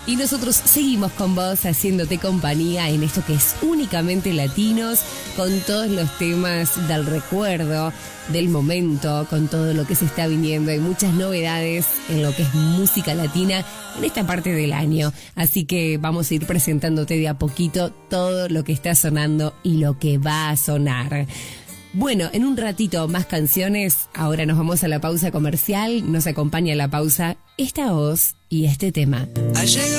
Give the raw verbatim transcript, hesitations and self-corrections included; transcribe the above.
Y nosotros seguimos con vos haciéndote compañía en esto que es únicamente latinos, con todos los temas del recuerdo, del momento, con todo lo que se está viniendo. Hay muchas novedades en lo que es música latina en esta parte del año. Así que vamos a ir presentándote de a poquito todo lo que está sonando y lo que va a sonar. Bueno, en un ratito más canciones. Ahora nos vamos a la pausa comercial. Nos acompaña la pausa esta voz y este tema. Ha llegado